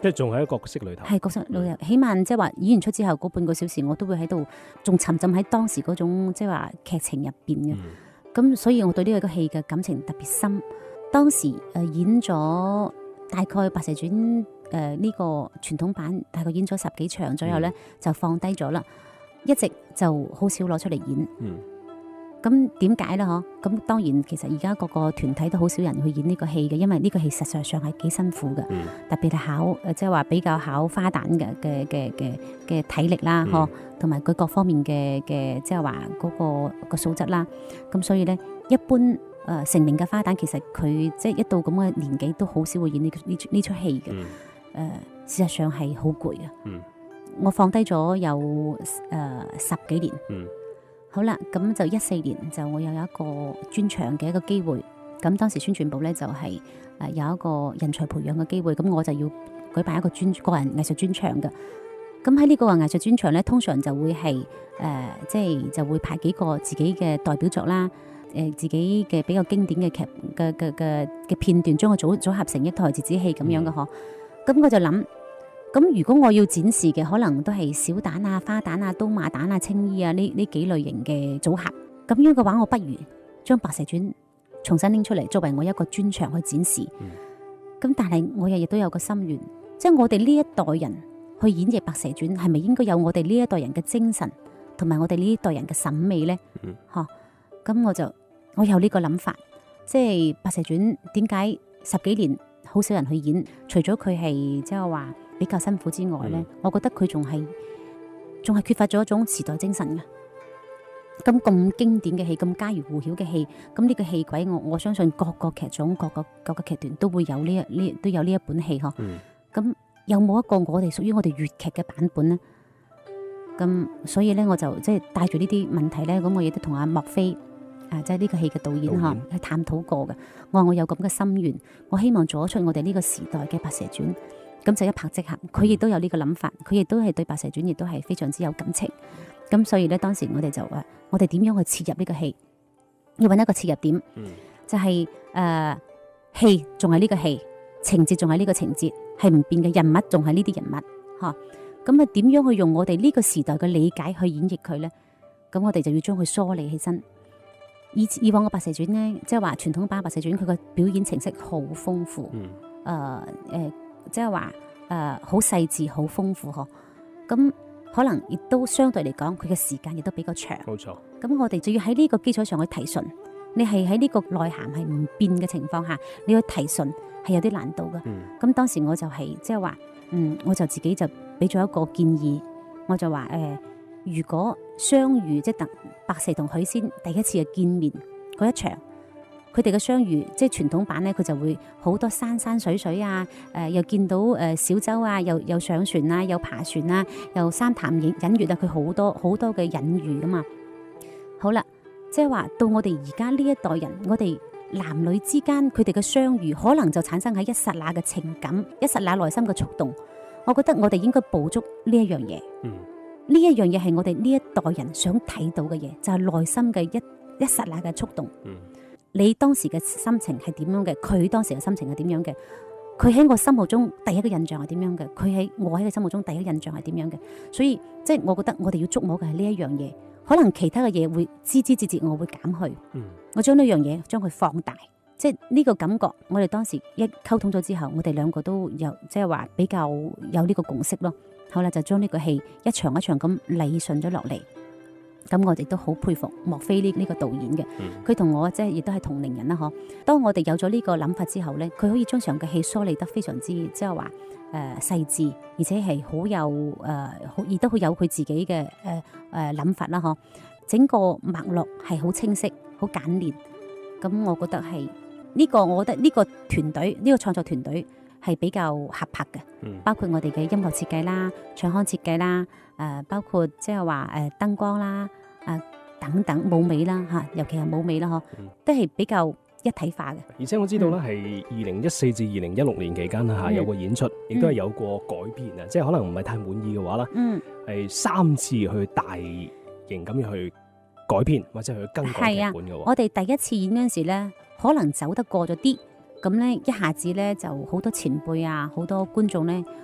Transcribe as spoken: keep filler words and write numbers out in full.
即係仲喺角色裏頭。 係角色裏頭，起碼即係話演完出之後嗰半個小時，我都會喺度仲沉浸喺當時嗰種即係話劇情入邊嘅。咁、嗯、所以我對呢個戲嘅感情特別深。當時誒、呃、演咗大概《白蛇傳》誒、呃、呢、這個傳統版，大概演咗十幾場左右咧，嗯、就放低咗啦，一直就好少攞出嚟演。嗯咁點解咧？嗬，咁當然其實而家各個團體都好少人去演呢個戲嘅，因為呢個戲實際上係幾辛苦嘅，嗯、特別係考誒，即係話比較考花旦嘅嘅嘅嘅嘅體力啦，嗬、嗯，同埋佢各方面嘅嘅即係話嗰個個素質啦。咁所以咧，一般誒、呃、成名嘅花旦其實佢即係一到咁嘅年紀都好少會演呢呢呢出戲嘅。誒、嗯呃，事實上係好攰啊。嗯、我放低咗有誒、呃、十幾年。嗯好啦，咁就一四年就我又有一個專場嘅一個機會，咁當時宣傳部咧就係、是、誒有一個人才培養嘅機會，咁我就要舉辦一個專個人藝術專場嘅。咁喺呢個藝術專場咧，通常就會係誒即係就會派幾個自己嘅代表作啦，誒、呃、自己嘅比較經典嘅劇嘅嘅嘅嘅片段，將佢組組合成一台折子戲咁樣嘅嗬。咁、嗯、我就諗。咁如果我要展示嘅可能都係小旦啊、花旦啊、刀馬旦啊、青衣啊呢呢幾類型嘅組合，咁樣嘅話，我不如將《白蛇傳》重新拎出嚟作為我一個專場去展示。咁、嗯、但係我又亦都有個心願，即係我哋呢一代人去演繹《白蛇傳》，係咪應該有我哋呢一代人嘅精神，同埋我哋呢一代人嘅審美呢？吓、嗯，咁我就我有呢個諗法，即係《白蛇傳》點解十幾年好少人去演？除咗佢係即係話比較辛苦之外咧，嗯、我覺得佢仲係仲係缺乏咗一種時代精神嘅。咁咁經典嘅戲，咁家喻戶曉嘅戲，咁呢個戲軌，我我相信各個劇種、各個各個劇團都會有呢一呢都有呢一本戲嗬。咁、嗯、有冇一個我哋屬於我哋粵劇嘅版本咧？咁所以咧，我就即係帶住呢啲問題咧，咁我亦都同阿莫非啊，即係呢個戲嘅導演嗬，去探討過嘅。我話我有咁嘅心願，我希望做出我哋呢個時代嘅《白蛇傳》。咁就一拍即合，佢亦都有呢個諗法，佢亦都係對《白蛇傳》亦都係非常之有感情。咁所以咧，當時我哋就誒，我哋點樣去切入呢個戲？要揾一個切入點，嗯、就係誒戲仲係呢個戲，情節仲係呢個情節，係唔變嘅，人物仲係呢啲人物，嚇。咁啊，點樣去用我哋呢個時代嘅理解去演繹佢咧？咁我哋就要將佢梳理起身。以以往嘅《白蛇傳》咧，即係話傳統版《白蛇傳》，佢個表演程式好豐富，誒誒、嗯。呃呃即係話誒，好細緻，好豐富嗬。咁可能亦都相對嚟講，佢嘅時間亦都比較長。冇錯。咁我哋就要喺呢個基礎上去提純。你係喺呢個內涵係唔變嘅情況下，你要提純係有啲難度嘅。咁、嗯、當時我就係即係話，嗯，我就自己就俾咗一個建議，我就話誒、呃，如果相遇即係等白蛇同許仙第一次嘅見面嗰一場。佢哋嘅相遇，即係傳統版咧，佢就會好多山山水水啊，誒、呃、又見到誒、呃、小舟啊，又又上船啊，又爬船啊，又三潭隱隱月啊，佢好多好多嘅隱喻噶嘛。好啦，即係話到我哋而家呢一代人，我哋男女之間佢哋嘅相遇，可能就產生喺一剎那嘅情感，一剎那內心嘅觸動。我覺得我哋應該捕捉呢一樣嘢。嗯，呢一樣嘢係我哋呢一代人想睇到嘅嘢，就係、是、內心嘅一一剎那嘅觸動。嗯。你當時嘅心情係點樣嘅？佢當時嘅心情係點樣嘅？佢喺我心目中第一個印象係點樣嘅？佢喺我喺佢心目中第一個印象係點樣嘅？所以即係我覺得我哋要捉摸嘅係呢一樣嘢，可能其他嘅嘢會枝枝節節我會減去，嗯、我將呢樣嘢將佢放大，即係呢個感覺。我哋當時一溝通咗之後，我哋兩個都有即係話比較有呢個共識咯。好啦，就將呢個戲一場一場咁理順咗落嚟。咁我哋都好佩服莫非呢呢個導演嘅，佢同、嗯、我即係亦都係同齡人啦，嗬。當我哋有咗呢個諗法之後咧，佢可以將場嘅戲梳理得非常之即係話誒細緻，而且係好有誒好，亦都好有佢自己嘅誒誒諗法啦，嗬。整個脈絡係好清晰、好簡練。咁我覺得係呢、呢個，我覺得呢個團隊呢、呢個創作團隊係比較合拍嘅，嗯、包括我哋嘅音樂設計啦、唱腔設計啦。誒、呃，包括即係話誒燈光啦，誒、呃、等等舞美啦嚇，尤其係舞美啦嗬，嗯、都係比較一體化嘅。而且我知道咧，係二零一四至二零一六年期間嚇有個演出，亦都係有過改編啊，嗯、即係可能唔係太滿意嘅話啦，係、嗯、三次去大型咁樣去改編或者去更改劇本嘅喎。我哋第一次演嗰陣時咧，可能走得過咗啲。咁咧，一下子咧就好多前輩啊，好多觀眾咧